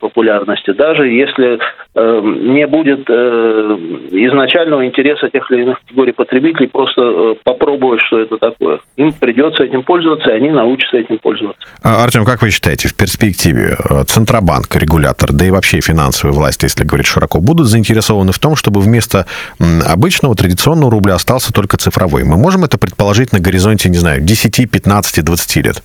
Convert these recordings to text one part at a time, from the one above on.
популярности, даже если не будет изначального интереса тех или иных категорий потребителей просто попробовать, что это такое. Им придется этим пользоваться, и они научатся этим пользоваться. Артем, как вы считаете, в перспективе Центробанк, регулятор, да и вообще финансовые власти, если говорить широко, будут заинтересованы в том, чтобы вместо обычного традиционного рубля остался только цифровой? Мы можем это предположить на горизонте, не знаю, 10, 15, 20 лет?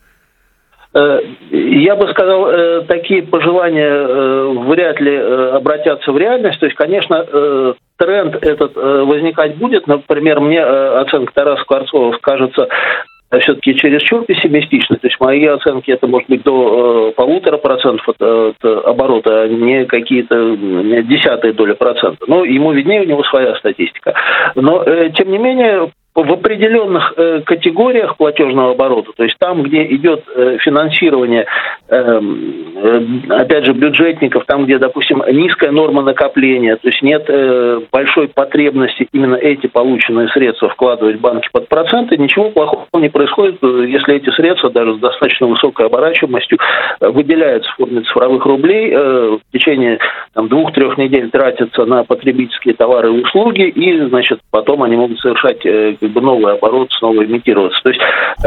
Я бы сказал, такие пожелания вряд ли обратятся в реальность. То есть, конечно, тренд этот возникать будет. Например, мне оценка Тараса Скворцова кажется все-таки чересчур пессимистичной. То есть мои оценки это может быть до 1,5% от оборота, а не какие-то не десятые доли процента. Но ему виднее, у него своя статистика. Но, тем не менее, в определенных категориях платежного оборота, то есть там, где идет финансирование, опять же, бюджетников, там, где, допустим, низкая норма накопления, то есть нет большой потребности именно эти полученные средства вкладывать в банки под проценты, ничего плохого не происходит, если эти средства даже с достаточно высокой оборачиваемостью выделяются в форме цифровых рублей, в течение 2-3 недель тратятся на потребительские товары и услуги, и, значит, потом они могут совершать новый оборот, снова имитироваться. То есть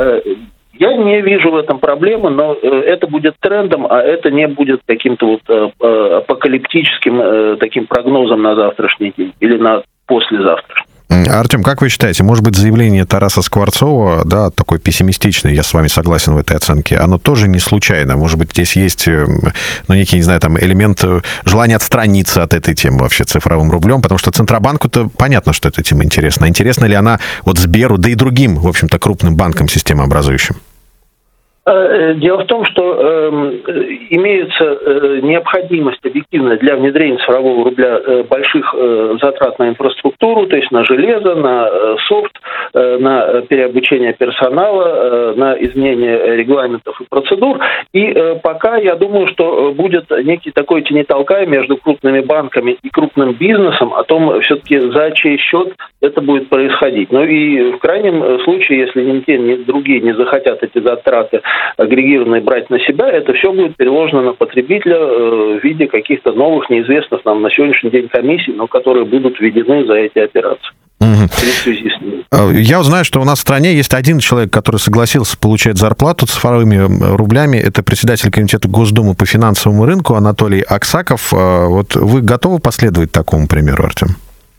я не вижу в этом проблемы, но это будет трендом, а это не будет каким-то апокалиптическим таким прогнозом на завтрашний день или на послезавтрашний. Артем, как вы считаете, может быть, заявление Тараса Скворцова, да, такое пессимистичное, я с вами согласен в этой оценке, оно тоже не случайно? Может быть, здесь есть, некий, не знаю, там, элемент желания отстраниться от этой темы вообще цифровым рублем, потому что Центробанку-то понятно, что эта тема интересна. Интересна ли она Сберу, да и другим, в общем-то, крупным банкам системообразующим? Дело в том, что имеется необходимость объективная для внедрения цифрового рубля больших затрат на инфраструктуру, то есть на железо, на софт, на переобучение персонала, на изменение регламентов и процедур. И пока я думаю, что будет некий такой тяни-толкай между крупными банками и крупным бизнесом о том, все-таки за чей счет это будет происходить. Ну и в крайнем случае, если ни те, ни другие не захотят эти затраты агрегированные брать на себя, это все будет переложено на потребителя в виде каких-то новых, неизвестных нам на сегодняшний день комиссий, но которые будут введены за эти операции. Я знаю, что у нас в стране есть один человек, который согласился получать зарплату цифровыми рублями. Это председатель комитета Госдумы по финансовому рынку Анатолий Аксаков. Вот вы готовы последовать такому примеру, Артем?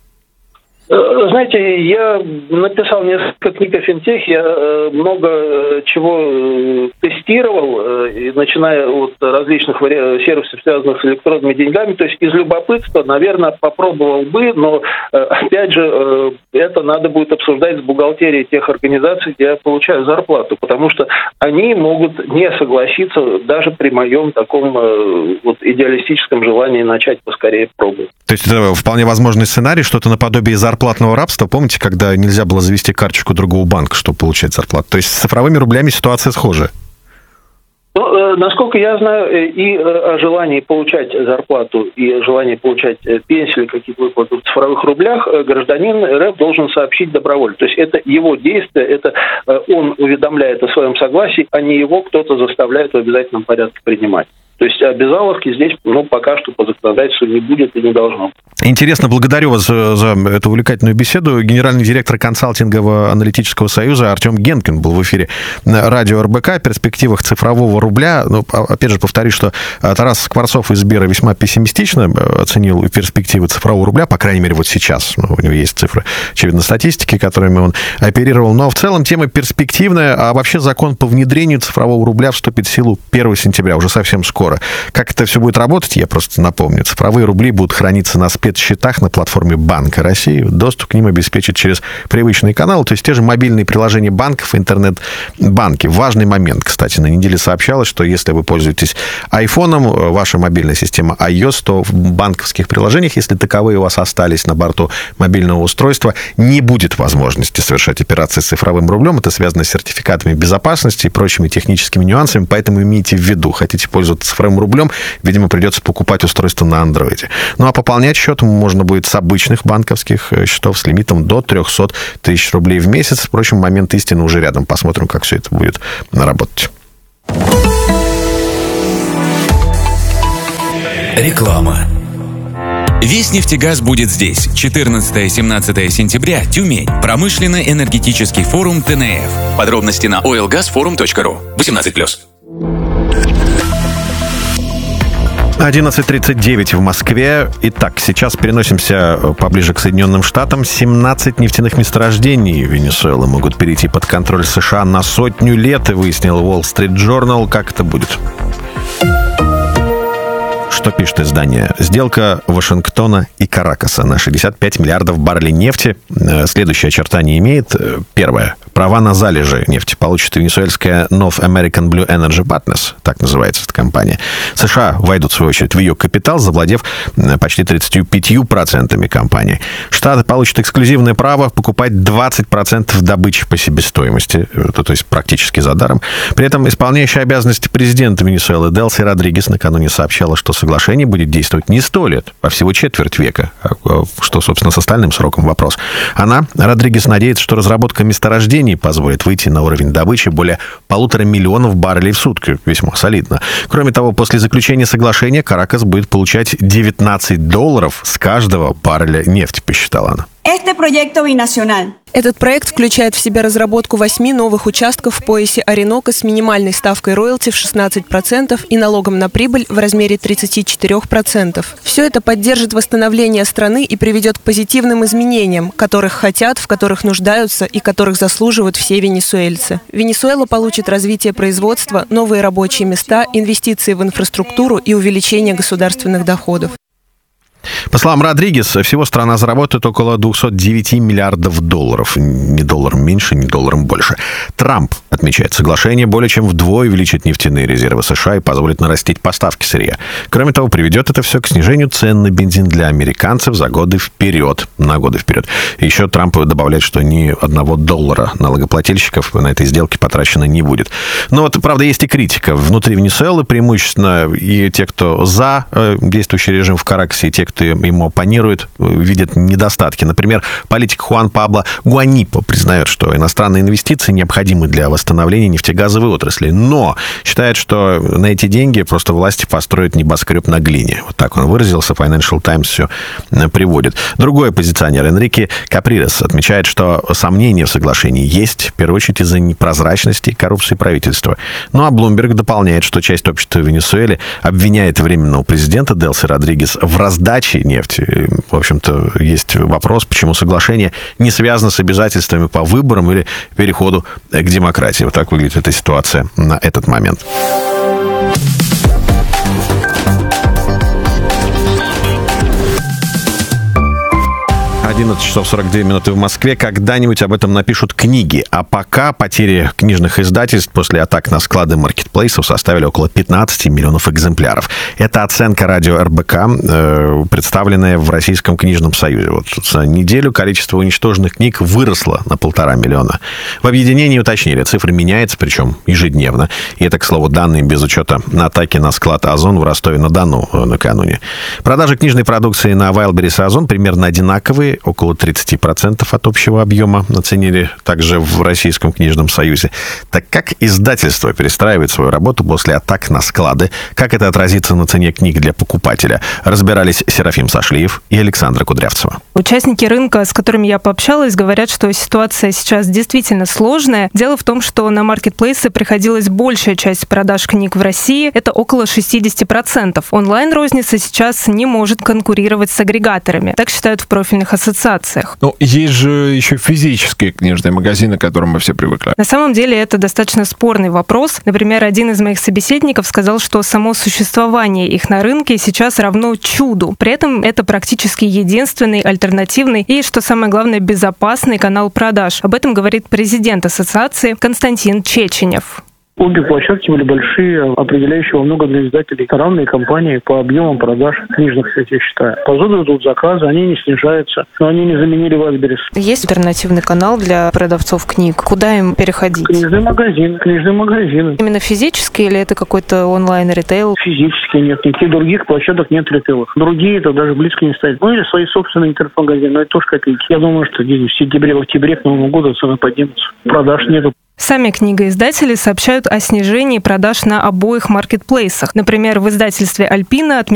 Знаете, я написал несколько книг о финтехе, я много чего тестировал, начиная от различных сервисов, связанных с электронными деньгами. То есть из любопытства, наверное, попробовал бы, но, опять же, это надо будет обсуждать с бухгалтерией тех организаций, где я получаю зарплату, потому что они могут не согласиться даже при моем таком идеалистическом желании начать поскорее пробовать. То есть это вполне возможный сценарий, что-то наподобие зарплатного рабства. Помните, когда нельзя было завести карточку другого банка, чтобы получать зарплату? То есть с цифровыми рублями ситуация схожая? Ну, насколько я знаю, и о желании получать зарплату, и о желании получать пенсию или какие-то выплаты в цифровых рублях гражданин РФ должен сообщить добровольно. То есть это его действие, это он уведомляет о своем согласии, а не его кто-то заставляет в обязательном порядке принимать. То есть обязаловки здесь, пока что по законодательству не будет и не должно. Интересно, благодарю вас за эту увлекательную беседу. Генеральный директор консалтингового аналитического союза Артем Генкин был в эфире радио РБК о перспективах цифрового рубля. Опять же, повторюсь, что Тарас Скворцов из Сбера весьма пессимистично оценил перспективы цифрового рубля, по крайней мере, вот сейчас. У него есть цифры, очевидно, статистики, которыми он оперировал. Но в целом тема перспективная, а вообще закон по внедрению цифрового рубля вступит в силу 1 сентября, уже совсем скоро. Как это все будет работать, я просто напомню. Цифровые рубли будут храниться на спецсчетах на платформе Банка России. Доступ к ним обеспечат через привычные каналы, то есть те же мобильные приложения банков и интернет-банки. Важный момент, кстати, на неделе сообщалось, что если вы пользуетесь айфоном, ваша мобильная система iOS, то в банковских приложениях, если таковые у вас остались на борту мобильного устройства, не будет возможности совершать операции с цифровым рублем. Это связано с сертификатами безопасности и прочими техническими нюансами, поэтому имейте в виду, хотите пользоваться цифровым рублем, видимо, придется покупать устройство на андроиде. Ну, а пополнять счет можно будет с обычных банковских счетов с лимитом до 300 тысяч рублей в месяц. Впрочем, момент истины уже рядом. Посмотрим, как все это будет работать. Реклама. Весь нефтегаз будет здесь. 14-17 сентября. Тюмень. Промышленно-энергетический форум ТНФ. Подробности на oilgasforum.ru. 18+. 11:39 в Москве. Итак, сейчас переносимся поближе к Соединенным Штатам. 17 нефтяных месторождений Венесуэлы могут перейти под контроль США на 100 лет, выяснил Wall Street Journal. Как это будет? Что пишет издание? Сделка Вашингтона и Каракаса на 65 миллиардов баррелей нефти. Следующее очертание имеет. Первое. Права на залежи нефти получит венесуэльская North American Blue Energy Partners, так называется эта компания. США войдут, в свою очередь, в ее капитал, завладев почти 35% компании. Штаты получат эксклюзивное право покупать 20% добычи по себестоимости, то есть практически за даром. При этом исполняющая обязанности президента Венесуэлы Делси Родригес накануне сообщала, что соглашение будет действовать не 100 лет, а всего четверть века. Что, собственно, с остальным сроком вопрос. Она, Родригес, надеется, что разработка месторождений позволит выйти на уровень добычи более 1,5 миллиона баррелей в сутки. Весьма солидно. Кроме того, после заключения соглашения Каракас будет получать $19 с каждого барреля нефти, посчитала она. Этот проект включает в себя разработку 8 новых участков в поясе Оренока с минимальной ставкой роялти в 16% и налогом на прибыль в размере 34%. Все это поддержит восстановление страны и приведет к позитивным изменениям, которых хотят, в которых нуждаются и которых заслуживают все венесуэльцы. Венесуэла получит развитие производства, новые рабочие места, инвестиции в инфраструктуру и увеличение государственных доходов. По словам Родригес, всего страна заработает около $209 миллиардов. Ни долларом меньше, ни долларом больше. Трамп отмечает, соглашение более чем вдвое увеличит нефтяные резервы США и позволит нарастить поставки сырья. Кроме того, приведет это все к снижению цен на бензин для американцев за годы вперед. На годы вперед. Еще Трамп добавляет, что ни $1 налогоплательщиков на этой сделке потрачено не будет. Но вот, правда, есть и критика. Внутри Венесуэлы преимущественно и те, кто за действующий режим в Каракасе, и те, кто ему оппонирует, видят недостатки. Например, политик Хуан Пабло Гуанипо признает, что иностранные инвестиции необходимы для восстановления нефтегазовой отрасли, но считает, что на эти деньги просто власти построят небоскреб на глине. Вот так он выразился, Financial Times все приводит. Другой оппозиционер Энрике Каприрес отмечает, что сомнения в соглашении есть, в первую очередь из-за непрозрачности и коррупции правительства. Ну а Bloomberg дополняет, что часть общества Венесуэлы обвиняет временного президента Делси Родригес в раздаче нефти. В общем-то, есть вопрос, почему соглашение не связано с обязательствами по выборам или переходу к демократии. Вот так выглядит эта ситуация на этот момент. 11 часов 42 минуты в Москве. Когда-нибудь об этом напишут книги. А пока потери книжных издательств после атак на склады маркетплейсов составили около 15 миллионов экземпляров. Это оценка радио РБК, представленная в Российском книжном союзе. Вот за неделю количество уничтоженных книг выросло на 1,5 миллиона. В объединении уточнили, цифра меняется, причем ежедневно. И это, к слову, данные без учета атаки на склад Озон в Ростове-на-Дону накануне. Продажи книжной продукции на Wildberries и Озон примерно одинаковые, около 30% от общего объема оценили также в Российском книжном союзе. Так как издательство перестраивает свою работу после атак на склады? Как это отразится на цене книг для покупателя? Разбирались Серафим Сашлиев и Александра Кудрявцева. Участники рынка, с которыми я пообщалась, говорят, что ситуация сейчас действительно сложная. Дело в том, что на маркетплейсы приходилась большая часть продаж книг в России. Это около 60%. Онлайн-розница сейчас не может конкурировать с агрегаторами. Так считают в профильных ассоциациях. Но есть же еще физические книжные магазины, к которым мы все привыкли. На самом деле это достаточно спорный вопрос. Например, один из моих собеседников сказал, что само существование их на рынке сейчас равно чуду. При этом это практически единственный, альтернативный и, что самое главное, безопасный канал продаж. Об этом говорит президент ассоциации Константин Чеченев. Обе площадки были большие, определяющие во многом для издателей равные компании по объемам продаж книжных, я считаю. По зону идут заказы, они не снижаются, но они не заменили Wildberries. Есть альтернативный канал для продавцов книг? Куда им переходить? Книжные магазины. Именно физически или это какой-то онлайн-ритейл? Физически нет. Никаких других площадок нет ритейлов. Другие это даже близко не стоят. Ну или свои собственные интернет-магазины, но это тоже копейки. Я думаю, что в сентябре, в октябре к Новому году цены поднимутся. Продаж нету. Сами книгоиздатели сообщают о снижении продаж на обоих маркетплейсах. Например, в издательстве «Альпина»